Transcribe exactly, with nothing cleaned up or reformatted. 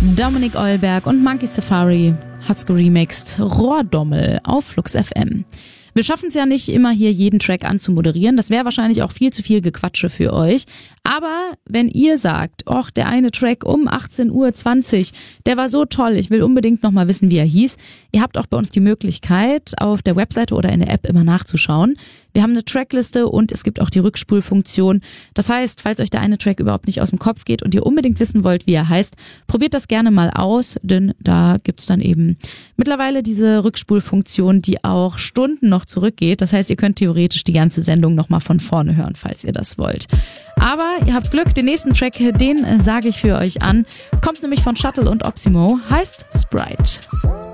Dominik Eulberg und Monkey Safari hat's geremixed. Rohrdommel auf Flux F M. Wir schaffen es ja nicht immer hier jeden Track anzumoderieren. Das wäre wahrscheinlich auch viel zu viel Gequatsche für euch. Aber wenn ihr sagt, och, der eine Track um achtzehn Uhr zwanzig, der war so toll, ich will unbedingt nochmal wissen, wie er hieß. Ihr habt auch bei uns die Möglichkeit, auf der Webseite oder in der App immer nachzuschauen. Wir haben eine Trackliste und es gibt auch die Rückspulfunktion. Das heißt, falls euch der eine Track überhaupt nicht aus dem Kopf geht und ihr unbedingt wissen wollt, wie er heißt, probiert das gerne mal aus, denn da gibt's dann eben mittlerweile diese Rückspulfunktion, die auch Stunden noch zurückgeht. Das heißt, ihr könnt theoretisch die ganze Sendung nochmal von vorne hören, falls ihr das wollt. Aber ihr habt Glück, den nächsten Track, den sage ich für euch an. Kommt nämlich von Shuttle und Opsimo, heißt Sprite.